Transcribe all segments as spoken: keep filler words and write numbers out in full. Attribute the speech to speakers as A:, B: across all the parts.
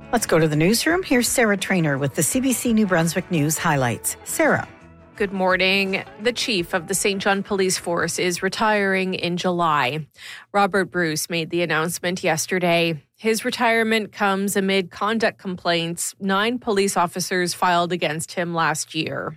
A: Let's go to the newsroom. Here's Sarah Trainer with the C B C New Brunswick News highlights. Sarah.
B: Good morning. The chief of the Saint John Police Force is retiring in July. Robert Bruce made the announcement yesterday. His retirement comes amid conduct complaints nine police officers filed against him last year.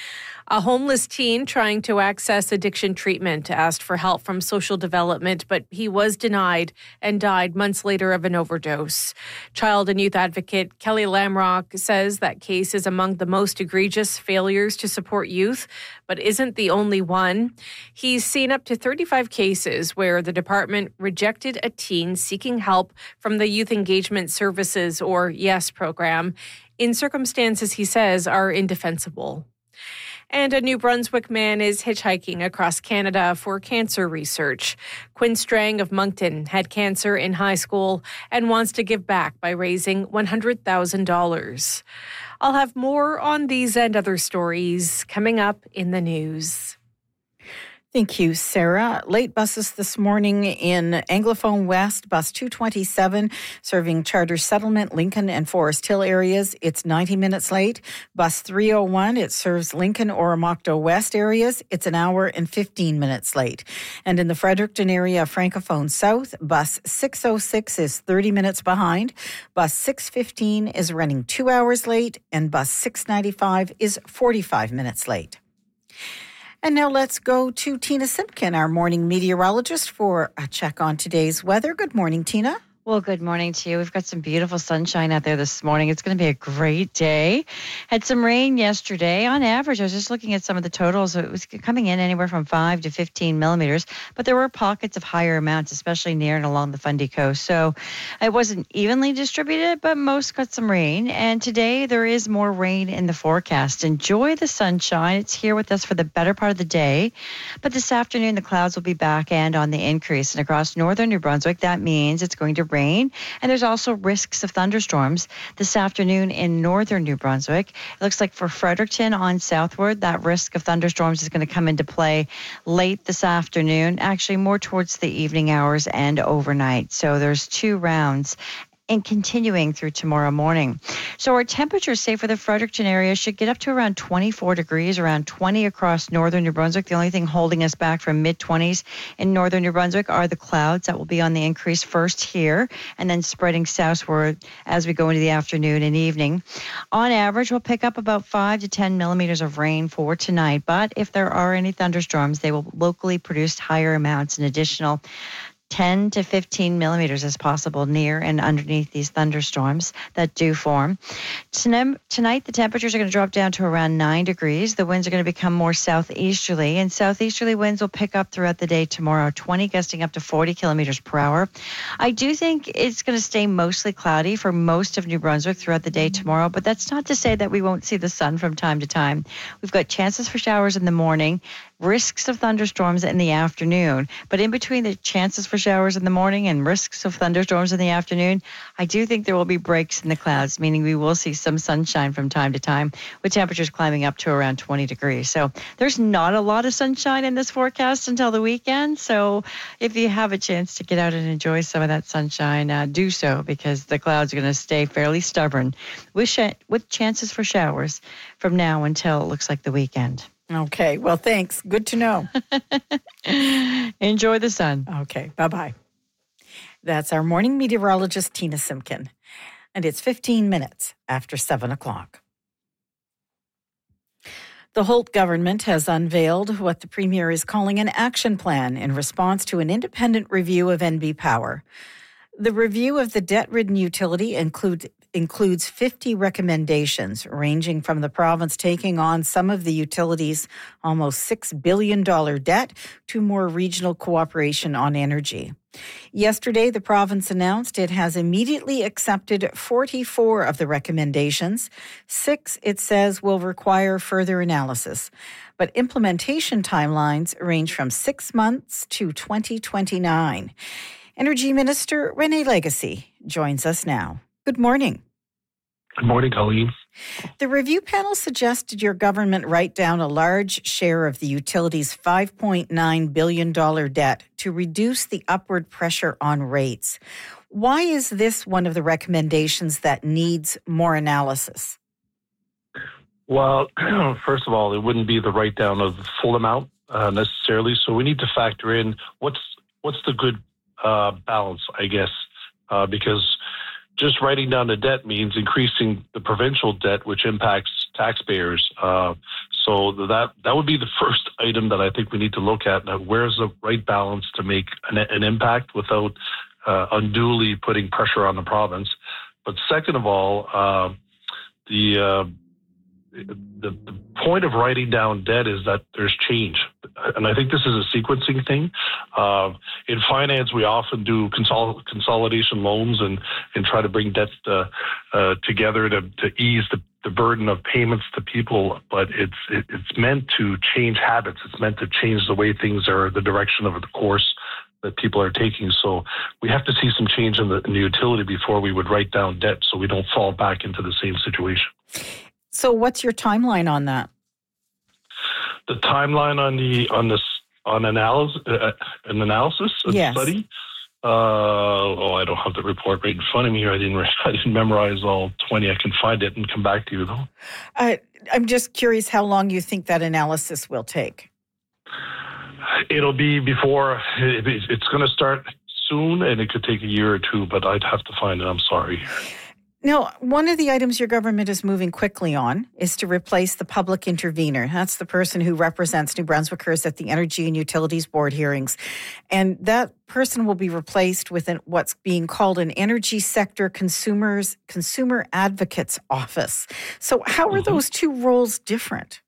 B: A homeless teen trying to access addiction treatment asked for help from social development, but he was denied and died months later of an overdose. Child and youth advocate Kelly Lamrock says that case is among the most egregious failures to support youth, but isn't the only one. He's seen up to thirty-five cases where the department rejected a teen seeking help from the Youth Engagement Services, or YES program, in circumstances he says are indefensible. And a New Brunswick man is hitchhiking across Canada for cancer research. Quinn Strang of Moncton had cancer in high school and wants to give back by raising one hundred thousand dollars. I'll have more on these and other stories coming up in the news.
A: Thank you, Sarah. Late buses this morning in Anglophone West, bus two twenty-seven, serving Charter Settlement, Lincoln and Forest Hill areas. It's ninety minutes late. Bus three oh one, it serves Lincoln, Oromocto West areas. It's an hour and fifteen minutes late. And in the Fredericton area, Francophone South, bus six oh six is thirty minutes behind. Bus six fifteen is running two hours late, and bus six ninety-five is forty-five minutes late. And now let's go to Tina Simpkin, our morning meteorologist, for a check on today's weather. Good morning, Tina.
C: Well, good morning to you. We've got some beautiful sunshine out there this morning. It's going to be a great day. Had some rain yesterday. On average, I was just looking at some of the totals. It was coming in anywhere from five to fifteen millimeters, but there were pockets of higher amounts, especially near and along the Fundy Coast. So it wasn't evenly distributed, but most got some rain. And today there is more rain in the forecast. Enjoy the sunshine. It's here with us for the better part of the day. But this afternoon, the clouds will be back and on the increase. And across northern New Brunswick, that means it's going to rain. And there's also risks of thunderstorms this afternoon in northern New Brunswick. It looks like for Fredericton on southward, that risk of thunderstorms is going to come into play late this afternoon, actually more towards the evening hours and overnight. So there's two rounds and continuing through tomorrow morning. So our temperatures, say for the Fredericton area, should get up to around twenty-four degrees, around twenty across northern New Brunswick. The only thing holding us back from mid-twenties in northern New Brunswick are the clouds that will be on the increase first here and then spreading southward as we go into the afternoon and evening. On average, we'll pick up about five to ten millimeters of rain for tonight, but if there are any thunderstorms, they will locally produce higher amounts, an additional ten to fifteen millimeters as possible near and underneath these thunderstorms that do form. Tonight, the temperatures are going to drop down to around nine degrees. The winds are going to become more southeasterly, and southeasterly winds will pick up throughout the day tomorrow, twenty gusting up to forty kilometers per hour. I do think it's going to stay mostly cloudy for most of New Brunswick throughout the day tomorrow, but that's not to say that we won't see the sun from time to time. We've got chances for showers in the morning, risks of thunderstorms in the afternoon, but in between the chances for showers in the morning and risks of thunderstorms in the afternoon, I do think there will be breaks in the clouds, meaning we will see some sunshine from time to time, with temperatures climbing up to around twenty degrees. So there's not a lot of sunshine in this forecast until the weekend. So if you have a chance to get out and enjoy some of that sunshine, uh, do so, because the clouds are going to stay fairly stubborn with, sh- with chances for showers from now until it looks like the weekend.
A: Okay, well, thanks. Good to know.
C: Enjoy the sun.
A: Okay, bye-bye. That's our morning meteorologist, Tina Simpkin. And it's fifteen minutes after seven o'clock. The Holt government has unveiled what the Premier is calling an action plan in response to an independent review of N B Power. The review of the debt-ridden utility includes includes fifty recommendations, ranging from the province taking on some of the utility's almost six billion dollars debt to more regional cooperation on energy. Yesterday, the province announced it has immediately accepted forty-four of the recommendations. Six, it says, will require further analysis. But implementation timelines range from six months to twenty twenty-nine. Energy Minister René Legacy joins us now. Good morning.
D: Good morning, Colleen.
A: The review panel suggested your government write down a large share of the utility's five point nine billion dollars debt to reduce the upward pressure on rates. Why is this one of the recommendations that needs more analysis?
D: Well, first of all, it wouldn't be the write down of the full amount uh, necessarily. So we need to factor in what's what's the good uh, balance, I guess, uh, because just writing down the debt means increasing the provincial debt, which impacts taxpayers. Uh, so that that would be the first item that I think we need to look at. Now, where's the right balance to make an, an impact without uh, unduly putting pressure on the province? But second of all, uh, the uh, The, the point of writing down debt is that there's change. And I think this is a sequencing thing. Uh, in finance, we often do consol- consolidation loans and, and try to bring debt uh, uh, together to, to ease the, the burden of payments to people. But it's it, it's meant to change habits. It's meant to change the way things are, the direction of the course that people are taking. So we have to see some change in the, in the utility before we would write down debt so we don't fall back into the same situation.
A: So what's your timeline on that?
D: The timeline on the on this on analysis uh, an analysis a
A: yes.
D: study. Uh, oh, I don't have the report right in front of me here. I didn't I didn't memorize all twenty. I can find it and come back to you though.
A: Uh, I'm just curious how long you think that analysis will take.
D: It'll be before it's going to start soon, and it could take a year or two. But I'd have to find it. I'm sorry.
A: Now, one of the items your government is moving quickly on is to replace the public intervener. That's the person who represents New Brunswickers at the Energy and Utilities Board hearings. And that person will be replaced with an, what's being called an Energy Sector Consumers Consumer Advocates Office. So how are mm-hmm. those two roles different?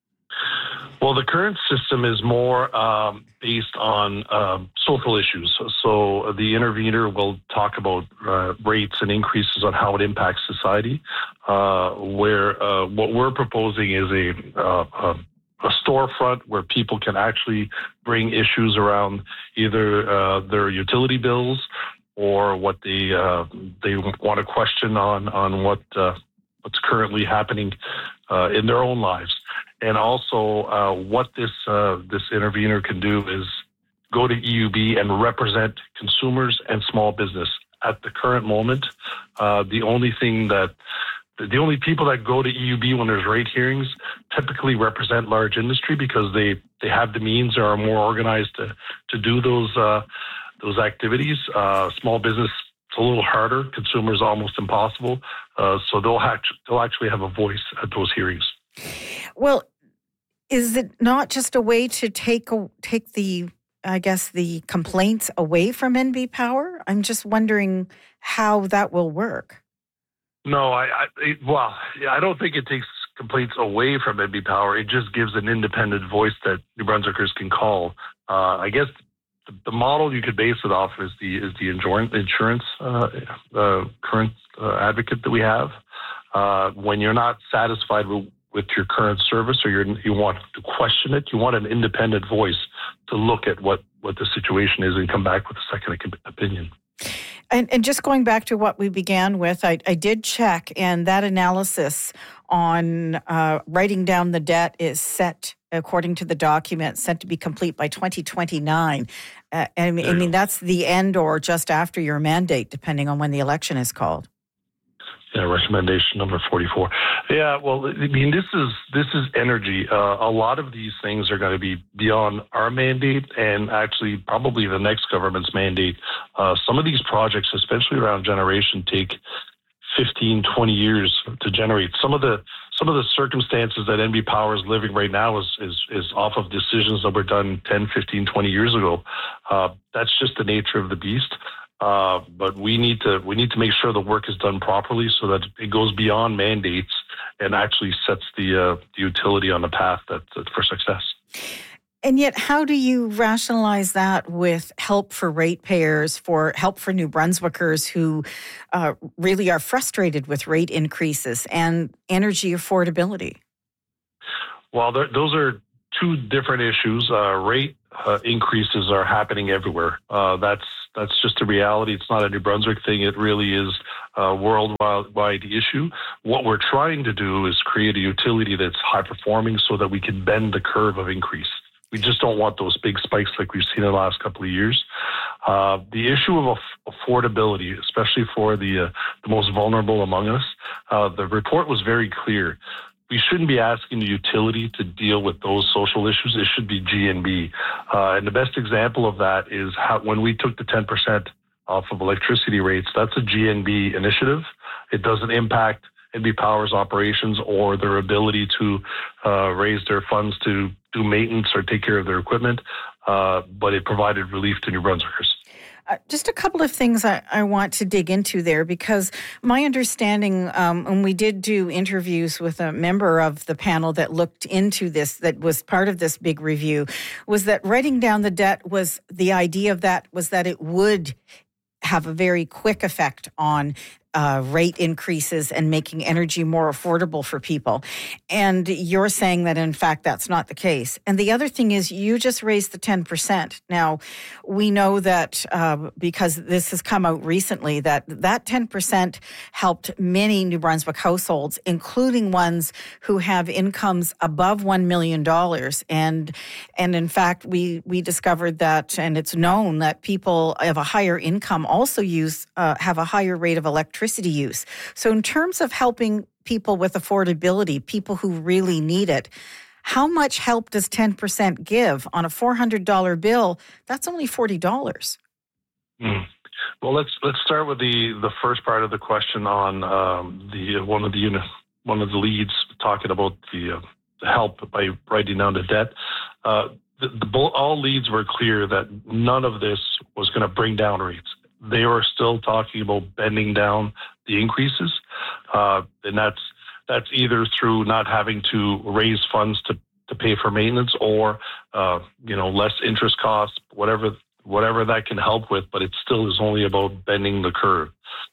D: Well, the current system is more um, based on um, social issues. So the intervener will talk about uh, rates and increases on how it impacts society, uh, where uh, what we're proposing is a, uh, a storefront where people can actually bring issues around either uh, their utility bills or what they uh, they want to question on on what uh, what's currently happening uh, in their own lives. And also, uh, what this uh, this intervener can do is go to E U B and represent consumers and small business. At the current moment, uh, the only thing that the only people that go to E U B when there's rate hearings typically represent large industry because they, they have the means or are more organized to to do those uh, those activities. Uh, small business, it's a little harder. Consumers almost impossible. Uh, so they'll act- they'll actually have a voice at those hearings.
A: Well, is it not just a way to take a, take the, I guess, the complaints away from N B Power? I'm just wondering how that will work.
D: No, I, I well, I don't think it takes complaints away from N B Power. It just gives an independent voice that New Brunswickers can call. Uh, I guess the, the model you could base it off is the is the insurance uh, uh, current uh, advocate that we have. Uh, when you're not satisfied with with your current service or you're, you want to question it, you want an independent voice to look at what, what the situation is and come back with a second opinion.
A: And, and just going back to what we began with, I, I did check, and that analysis on uh, writing down the debt is set, according to the document, set to be complete by twenty twenty-nine. Uh, I mean, I mean that's the end or just after your mandate, depending on when the election is called.
D: Yeah, recommendation number forty-four. Yeah, well, I mean, this is this is energy. Uh, a lot of these things are going to be beyond our mandate and actually probably the next government's mandate. Uh, some of these projects, especially around generation, take fifteen, twenty years to generate. Some of the some of the circumstances that N B Power is living right now is is, is off of decisions that were done ten, fifteen, twenty years ago. Uh, that's just the nature of the beast. Uh, but we need to we need to make sure the work is done properly so that it goes beyond mandates and actually sets the, uh, the utility on the path that, that for success.
A: And yet, how do you rationalize that with help for ratepayers, for help for New Brunswickers who uh, really are frustrated with rate increases and energy affordability?
D: Well, those are two different issues. Uh, rate uh, increases are happening everywhere. Uh, that's That's just a reality. It's not a New Brunswick thing. It really is a worldwide issue. What we're trying to do is create a utility that's high performing so that we can bend the curve of increase. We just don't want those big spikes like we've seen in the last couple of years. Uh, the issue of aff- affordability, especially for the uh, the most vulnerable among us, uh, the report was very clear. We shouldn't be asking the utility to deal with those social issues. It should be G N B. Uh, and the best example of that is how when we took the ten percent off of electricity rates, that's a G N B initiative. It doesn't impact N B Power's operations or their ability to uh, raise their funds to do maintenance or take care of their equipment, uh, but it provided relief to New Brunswickers.
A: Uh, just a couple of things I, I want to dig into there, because my understanding, um, and we did do interviews with a member of the panel that looked into this, that was part of this big review, was that writing down the debt was, the idea of that was that it would have a very quick effect on Uh, rate increases and making energy more affordable for people. And you're saying that, in fact, that's not the case. And the other thing is, you just raised the ten percent. Now, we know that uh, because this has come out recently, that that ten percent helped many New Brunswick households, including ones who have incomes above one million dollars. And, and in fact, we, we discovered that, and it's known that people of a higher income also use uh, have a higher rate of electricity use. So in terms of helping people with affordability, people who really need it, how much help does ten percent give on a four hundred dollars bill? That's only forty dollars.
D: Mm. Well, let's let's start with the, the first part of the question on um, the one of the unit, one of the leads talking about the, uh, the help by writing down the debt. Uh, the, the all leads were clear that none of this was going to bring down rates. They were still talking about bending down the increases, uh, and that's that's either through not having to raise funds to, to pay for maintenance, or uh, you know less interest costs, whatever whatever that can help with. But it still is only about bending the curve.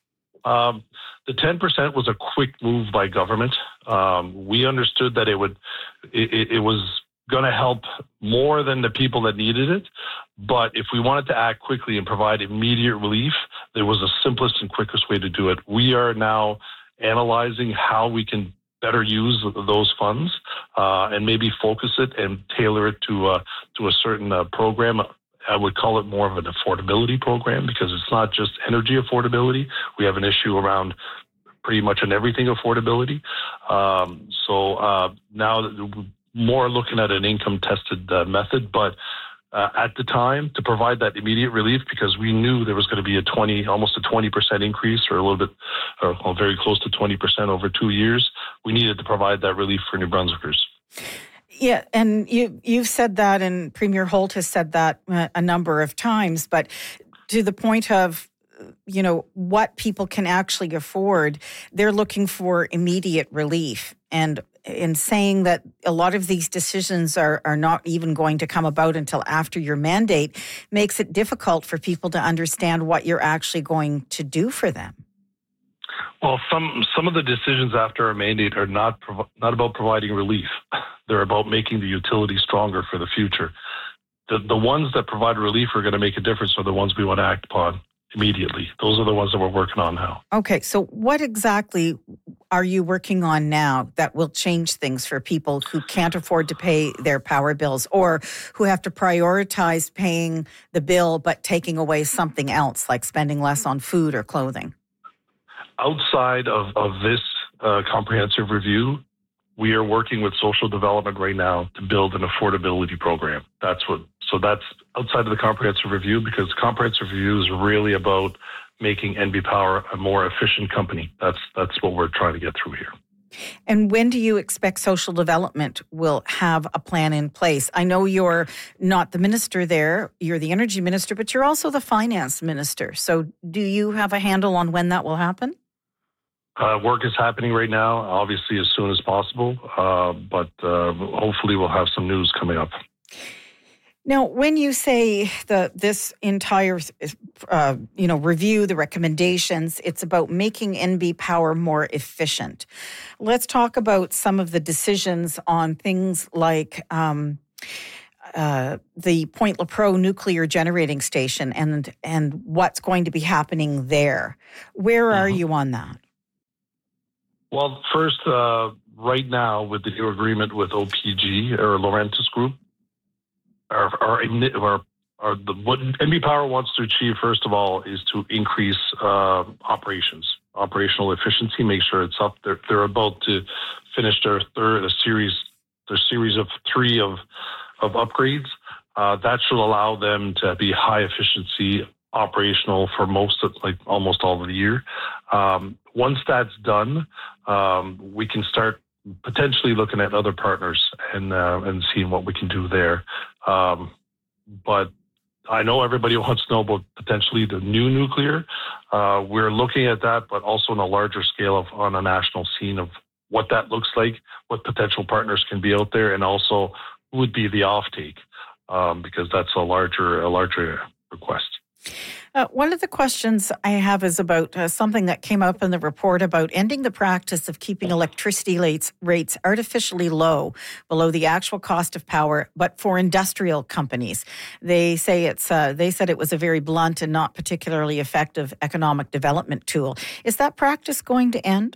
D: Um, the ten percent was a quick move by government. Um, we understood that it would it, it, it was going to help more than the people that needed it. But if we wanted to act quickly and provide immediate relief, there was the simplest and quickest way to do it. We are now analyzing how we can better use those funds uh, and maybe focus it and tailor it to uh, to a certain uh, program. I would call it more of an affordability program, because it's not just energy affordability. We have an issue around pretty much an everything affordability. Um, so uh, now that more looking at an income-tested uh, method, but uh, at the time, to provide that immediate relief, because we knew there was going to be a twenty, almost a twenty percent increase, or a little bit, or well, very close to twenty percent over two years. We needed to provide that relief for New Brunswickers.
A: Yeah, and you you've said that, and Premier Holt has said that a number of times, but to the point of, you know, what people can actually afford, they're looking for immediate relief. And in saying that a lot of these decisions are, are not even going to come about until after your mandate makes it difficult for people to understand what you're actually going to do for them.
D: Well, some some of the decisions after our mandate are not prov- not about providing relief. They're about making the utility stronger for the future. The the ones that provide relief are going to make a difference are the ones we want to act upon immediately. Those are the ones that we're working on now.
A: Okay, so what exactly are you working on now that will change things for people who can't afford to pay their power bills, or who have to prioritize paying the bill but taking away something else, like spending less on food or clothing?
D: Outside of, of this uh, comprehensive review, we are working with social development right now to build an affordability program. That's what, so that's outside of the comprehensive review, because the comprehensive review is really about making N B Power a more efficient company. That's that's what we're trying to get through here.
A: And when do you expect social development will have a plan in place? I know you're not the minister there, you're the energy minister, but you're also the finance minister. So do you have a handle on when that will happen?
D: Uh, work is happening right now, obviously as soon as possible, uh, but uh, hopefully we'll have some news coming up.
A: Now, when you say the this entire, uh, you know, review, the recommendations, it's about making N B Power more efficient. Let's talk about some of the decisions on things like um, uh, the Point Lepreau nuclear generating station and and what's going to be happening there. Where are mm-hmm. you on that?
D: Well, first, uh, right now with the new agreement with O P G or Laurentis Group, our, our, our, our the, what N B Power wants to achieve, first of all, is to increase uh, operations, operational efficiency, make sure it's up. They're, they're about to finish their third a series, their series of three of, of upgrades. Uh, that should allow them to be high efficiency operational for most of, like almost all of the year. Um, once that's done, um, we can start potentially looking at other partners and uh, and seeing what we can do there. Um, but I know everybody wants to know about potentially the new nuclear. Uh, we're looking at that, but also on a larger scale of on a national scene of what that looks like, what potential partners can be out there, and also who would be the offtake, um, because that's a larger a larger request.
A: Uh, one of the questions I have is about uh, something that came up in the report about ending the practice of keeping electricity rates, rates artificially low, below the actual cost of power, but for industrial companies. They say it's. Uh, they said it was a very blunt and not particularly effective economic development tool. Is that practice going to end?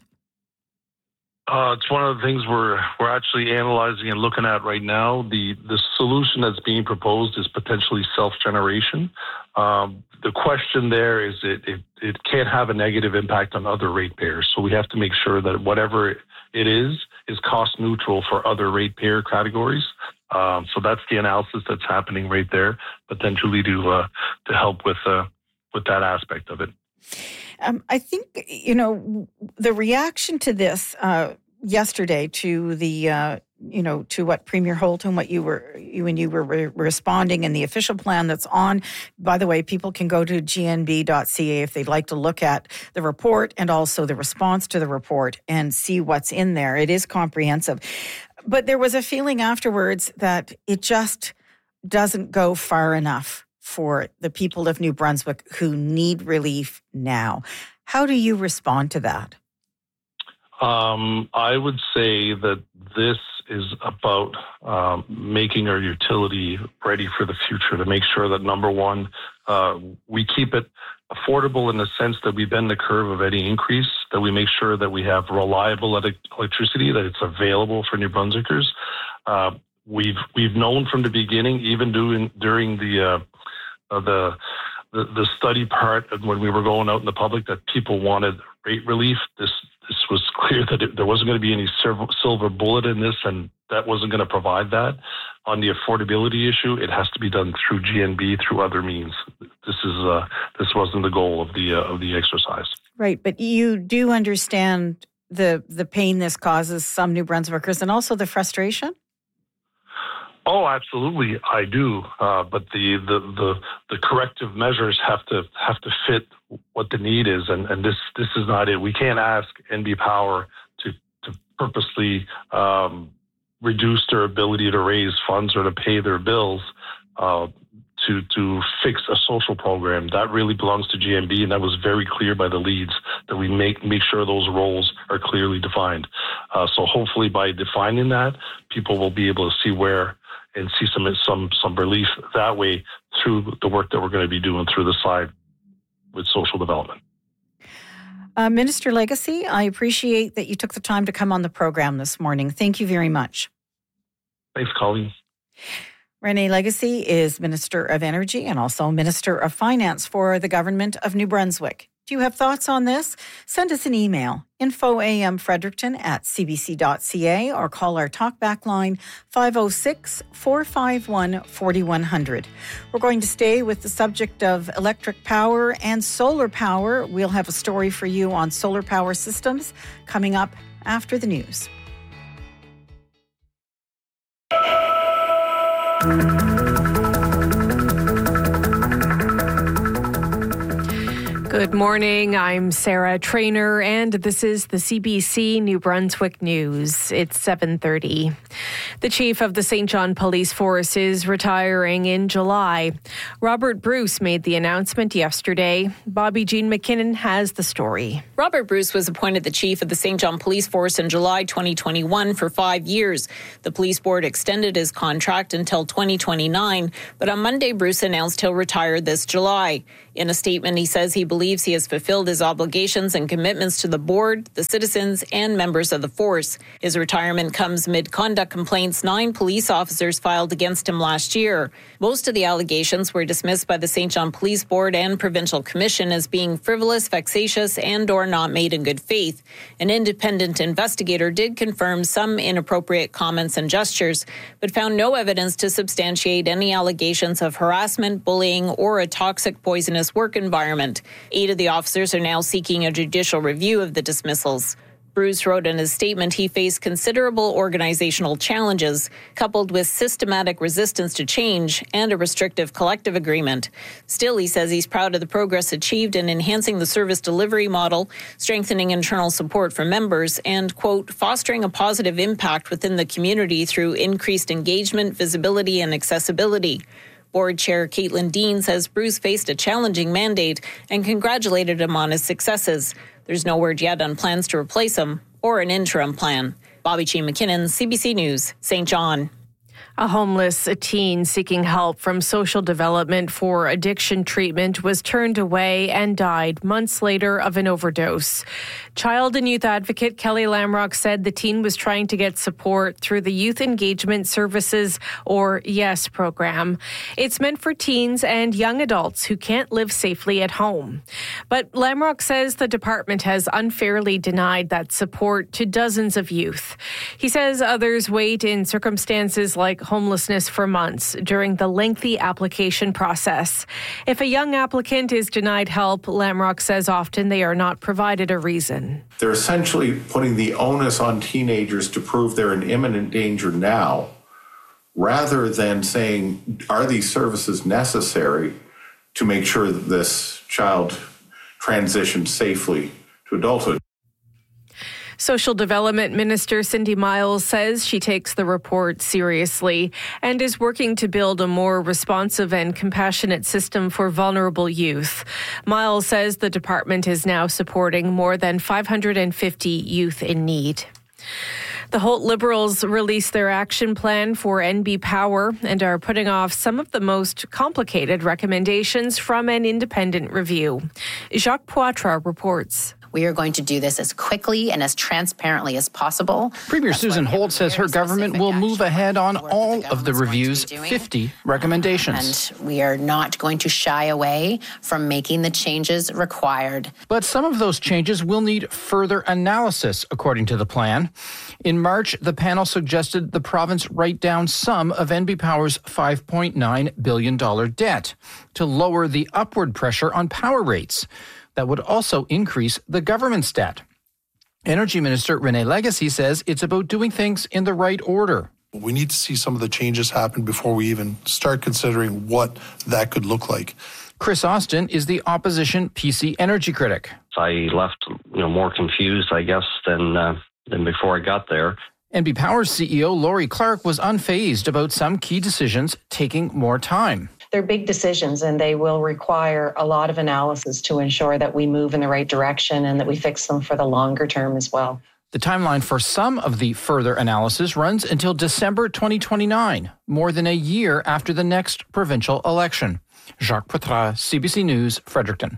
D: Uh, it's one of the things we're we're actually analyzing and looking at right now. The the solution that's being proposed is potentially self-generation. Um, the question there is it, it it can't have a negative impact on other ratepayers. So we have to make sure that whatever it is is cost neutral for other ratepayer categories. Um, so that's the analysis that's happening right there, potentially to uh, to help with uh, with that aspect of it.
A: Um, I think, you know, the reaction to this uh, yesterday to the, uh, you know, to what Premier Holt and what you were, you and you were re- responding and the official plan that's on. By the way, people can go to g n b dot c a if they'd like to look at the report and also the response to the report and see what's in there. It is comprehensive. But there was a feeling afterwards that it just doesn't go far enough for the people of New Brunswick who need relief now. How do you respond to that?
D: Um, I would say that this is about um, making our utility ready for the future, to make sure that, number one, uh, we keep it affordable in the sense that we bend the curve of any increase, that we make sure that we have reliable electricity, that it's available for New Brunswickers. Uh, we've we've known from the beginning, even doing, during the uh, Uh, the, the the study part, when we were going out in the public, that people wanted rate relief. This this was clear that it, there wasn't going to be any silver, silver bullet in this, and that wasn't going to provide that. On the affordability issue, it has to be done through G N B, through other means. This is uh, this wasn't the goal of the uh, of the exercise.
A: Right, but you do understand the the pain this causes some New Brunswickers, and also the frustration.
D: Oh, absolutely, I do. Uh, but the, the the the corrective measures have to have to fit what the need is, and, and this this is not it. We can't ask N B Power to to purposely um, reduce their ability to raise funds or to pay their bills uh, to to fix a social program. That really belongs to G N B, and that was very clear by the leads that we make make sure those roles are clearly defined. Uh, so hopefully, by defining that, people will be able to see where. And see some some some relief that way through the work that we're going to be doing through the side with social development.
A: Uh, Minister Legacy, I appreciate that you took the time to come on the program this morning. Thank you very much.
D: Thanks, Colleen.
A: Renee Legacy is Minister of Energy and also Minister of Finance for the Government of New Brunswick. Do you have thoughts on this? Send us an email, info a m fredericton at c b c dot c a, or call our talkback line five oh six, four five one, four one zero zero. We're going to stay with the subject of electric power and solar power. We'll have a story for you on solar power systems coming up after the news.
B: Good morning. I'm Sarah Trainer, and this is the C B C New Brunswick News. It's seven thirty. The chief of the Saint John Police Force is retiring in July. Robert Bruce made the announcement yesterday. Bobby Jean McKinnon has the story.
E: Robert Bruce was appointed the chief of the Saint John Police Force in July twenty twenty-one for five years. The police board extended his contract until twenty twenty-nine, but on Monday, Bruce announced he'll retire this July. In a statement, he says he believes believes he has fulfilled his obligations and commitments to the board, the citizens, and members of the force. His retirement comes amid conduct complaints nine police officers filed against him last year. Most of the allegations were dismissed by the Saint John Police Board and Provincial Commission as being frivolous, vexatious, and or not made in good faith. An independent investigator did confirm some inappropriate comments and gestures, but found no evidence to substantiate any allegations of harassment, bullying, or a toxic, poisonous work environment. Eight of the officers are now seeking a judicial review of the dismissals. Bruce wrote in his statement he faced considerable organizational challenges, coupled with systematic resistance to change and a restrictive collective agreement. Still, he says he's proud of the progress achieved in enhancing the service delivery model, strengthening internal support for members, and, quote, fostering a positive impact within the community through increased engagement, visibility, and accessibility. Board Chair Caitlin Dean says Bruce faced a challenging mandate and congratulated him on his successes. There's no word yet on plans to replace him or an interim plan. Bobby G. McKinnon, C B C News, Saint John.
B: A homeless teen seeking help from social development for addiction treatment was turned away and died months later of an overdose. Child and youth advocate Kelly Lamrock said the teen was trying to get support through the Youth Engagement Services, or YES program. It's meant for teens and young adults who can't live safely at home. But Lamrock says the department has unfairly denied that support to dozens of youth. He says others wait in circumstances like homelessness for months during the lengthy application process. If a young applicant is denied help, Lamrock says often they are not provided a reason.
F: They're essentially putting the onus on teenagers to prove they're in imminent danger now, rather than saying, are these services necessary to make sure that this child transitions safely to adulthood?
B: Social Development Minister Cindy Miles says she takes the report seriously and is working to build a more responsive and compassionate system for vulnerable youth. Miles says the department is now supporting more than five hundred fifty youth in need. The Holt Liberals released their action plan for N B Power and are putting off some of the most complicated recommendations from an independent review. Jacques Poitras reports.
G: We are going to do this as quickly and as transparently as possible.
H: Premier That's Susan Holt says her government will move ahead on all of the review's fifty recommendations.
G: And we are not going to shy away from making the changes required.
H: But some of those changes will need further analysis, according to the plan. In March, the panel suggested the province write down some of N B Power's five point nine billion dollars debt to lower the upward pressure on power rates. That would also increase the government's debt. Energy Minister René Legacy says it's about doing things in the right order.
I: We need to see some of the changes happen before we even start considering what that could look like.
H: Chris Austin is the opposition P C energy critic.
J: I left, you know, more confused, I guess, than uh, than before I got there.
H: N B Power's C E O Laurie Clark was unfazed about some key decisions taking more time.
K: They're big decisions and they will require a lot of analysis to ensure that we move in the right direction and that we fix them for the longer term as well.
H: The timeline for some of the further analysis runs until December twenty twenty-nine, more than a year after the next provincial election. Jacques Poitras, C B C News, Fredericton.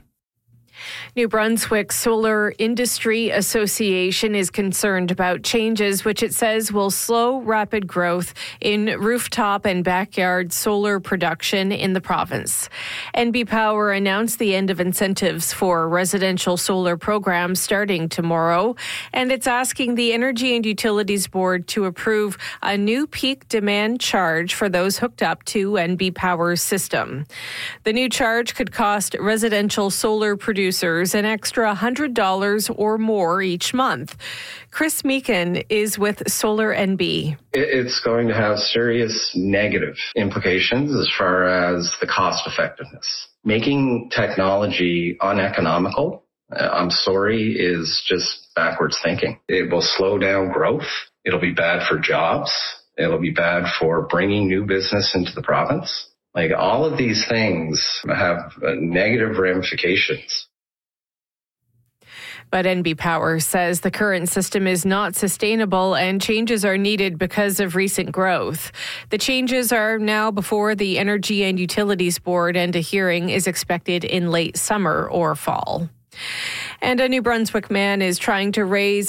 B: New Brunswick Solar Industry Association is concerned about changes which it says will slow rapid growth in rooftop and backyard solar production in the province. N B Power announced the end of incentives for residential solar programs starting tomorrow, and it's asking the Energy and Utilities Board to approve a new peak demand charge for those hooked up to N B Power's system. The new charge could cost residential solar producers an extra one hundred dollars or more each month. Chris Meekin is with Solar N B.
L: It's going to have serious negative implications as far as the cost effectiveness. Making technology uneconomical, I'm sorry, is just backwards thinking. It will slow down growth. It'll be bad for jobs. It'll be bad for bringing new business into the province. Like, all of these things have negative ramifications.
B: But N B Power says the current system is not sustainable and changes are needed because of recent growth. The changes are now before the Energy and Utilities Board, and a hearing is expected in late summer or fall. And a New Brunswick man is trying to raise